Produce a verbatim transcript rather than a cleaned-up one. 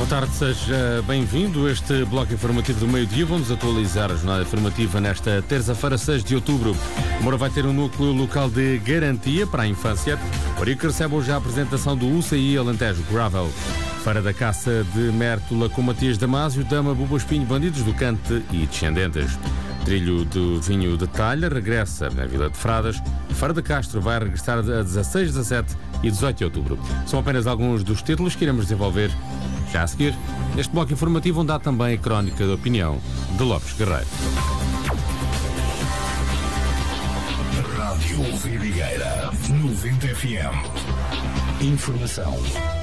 tarde, seja bem-vindo a este bloco informativo do meio-dia. Vamos atualizar a jornada informativa nesta terça-feira, seis de outubro. Moura vai ter um núcleo local de garantia para a infância. Orique recebe hoje a apresentação do U C I Alentejo Gravel. Feira da Caça de Mértola com Matias Damásio, Dama, Buba Espinho, Bandidos do Cante e Descendentes. Trilho do Vinho de Talha regressa na Vila de Fradas. Feira de Castro vai regressar a dezasseis, dezassete e dezoito de outubro. São apenas alguns dos títulos que iremos desenvolver já a seguir. Neste bloco informativo onde há também a crónica de opinião de Lopes Guerreiro. Rádio Vidigueira noventa F M. Informação